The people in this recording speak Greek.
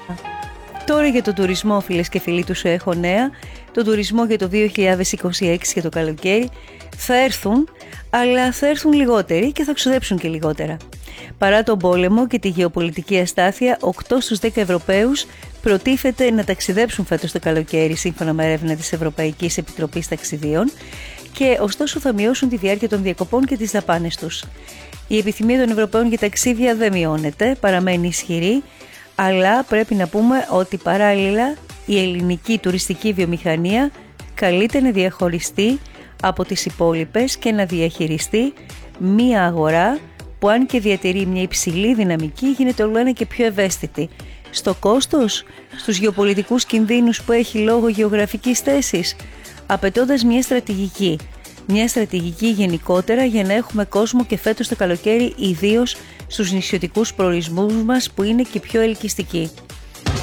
Τώρα για τον τουρισμό, φίλες και φίλοι του Σου έχω νέα. Το τουρισμό για το 2026 και το καλοκαίρι θα έρθουν, αλλά θα έρθουν λιγότεροι και θα ξοδέψουν και λιγότερα. Παρά τον πόλεμο και τη γεωπολιτική αστάθεια, 8 στους 10 Ευρωπαίους προτίθεται να ταξιδέψουν φέτος το καλοκαίρι, σύμφωνα με έρευνα της Ευρωπαϊκής Επιτροπής Ταξιδίων, και ωστόσο θα μειώσουν τη διάρκεια των διακοπών και τις δαπάνες τους. Η επιθυμία των Ευρωπαίων για ταξίδια δεν μειώνεται, παραμένει ισχυρή, αλλά πρέπει να πούμε ότι παράλληλα η ελληνική τουριστική βιομηχανία καλείται να διαχωριστεί από τις υπόλοιπες και να διαχειριστεί μία αγορά που, αν και διατηρεί μια υψηλή δυναμική, γίνεται όλο ένα και πιο ευαίσθητη. Στο κόστος, στους γεωπολιτικούς κινδύνους που έχει λόγω γεωγραφικής θέσης, απαιτώντας μια στρατηγική γενικότερα για να έχουμε κόσμο και φέτος το καλοκαίρι, ιδίως στους νησιωτικούς προορισμούς μας που είναι και πιο ελκυστικοί.